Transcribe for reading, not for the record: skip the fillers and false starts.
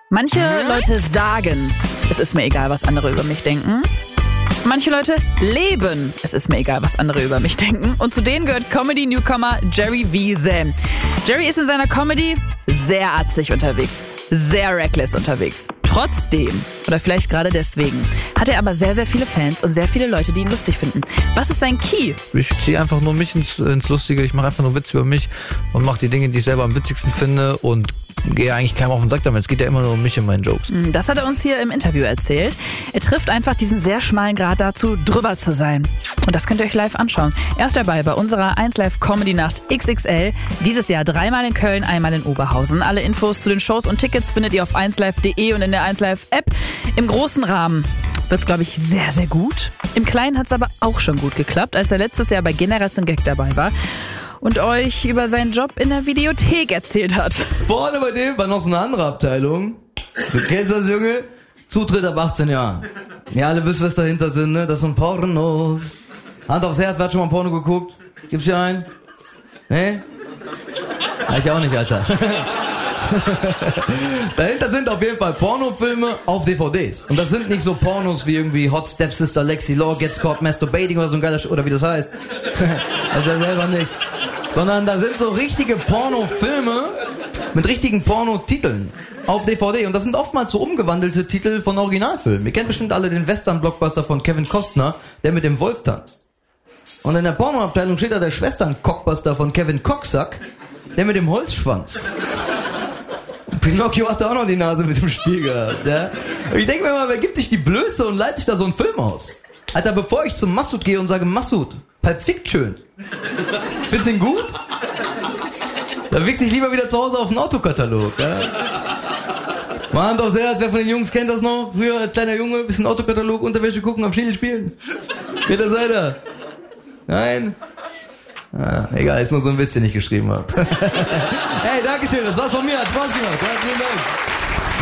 Manche Leute sagen, es ist mir egal, was andere über mich denken. Manche Leute leben, es ist mir egal, was andere über mich denken. Und zu denen gehört Comedy-Newcomer Jerry Wiesel. Jerry ist in seiner Comedy sehr atzig unterwegs, sehr reckless unterwegs. Trotzdem, oder vielleicht gerade deswegen, hat er aber sehr, sehr viele Fans und sehr viele Leute, die ihn lustig finden. Was ist sein Key? Ich ziehe einfach nur mich ins Lustige, ich mache einfach nur Witze über mich und mache die Dinge, die ich selber am witzigsten finde und gehe eigentlich keinem auf den Sack damit. Es geht ja immer nur um mich und meinen Jokes. Das hat er uns hier im Interview erzählt. Er trifft einfach diesen sehr schmalen Grad dazu, drüber zu sein. Und das könnt ihr euch live anschauen. Er ist dabei bei unserer 1Live Comedy Nacht XXL. Dieses Jahr 3-mal in Köln, einmal in Oberhausen. Alle Infos zu den Shows und Tickets findet ihr auf 1live.de und in der 1Live App. Im großen Rahmen wird's, glaube ich, sehr, sehr gut. Im Kleinen hat's aber auch schon gut geklappt, als er letztes Jahr bei Generation Gag dabei war und euch über seinen Job in der Videothek erzählt hat. Vorne bei dem war noch so eine andere Abteilung. Du kennst das, Junge? Zutritt ab 18 Jahren. Ja, alle wissen, was dahinter sind, ne? Das sind Pornos. Hand aufs Herz, wer hat schon mal ein Porno geguckt? Gibt's hier einen? Ne? Ja, ich auch nicht, Alter. Dahinter sind auf jeden Fall Pornofilme auf DVDs. Und das sind nicht so Pornos wie irgendwie Hot Stepsister Lexi Law Gets Caught Masturbating oder so ein geiler oder wie das heißt. Das ist ja selber nicht. Sondern da sind so richtige Pornofilme mit richtigen Pornotiteln auf DVD. Und das sind oftmals so umgewandelte Titel von Originalfilmen. Ihr kennt bestimmt alle den Western-Blockbuster von Kevin Costner, der mit dem Wolf tanzt. Und in der Pornoabteilung steht da der Schwestern-Cockbuster von Kevin Cocksack, der mit dem Holzschwanz. Und Pinocchio hatte auch noch die Nase mit dem Spiel gehabt. Ja? Und ich denke mir mal, wer gibt sich die Blöße und leitet sich da so einen Film aus? Alter, bevor ich zum Massoud gehe und sage, Massoud, Pulp Fiction. Findest du ihn gut? Da wichse ich lieber wieder zu Hause auf den Autokatalog. Ja? Mal Hand aufs Herz, wer von den Jungs kennt das noch? Früher als kleiner Junge, bisschen Autokatalog, Unterwäsche gucken, am Schädel spielen. Wer seid ihr? Nein? Ah, egal, ist nur so ein Witz, den ich geschrieben habe. Hey, Dankeschön, das war's von mir, hat Spaß gemacht. Ja, vielen Dank.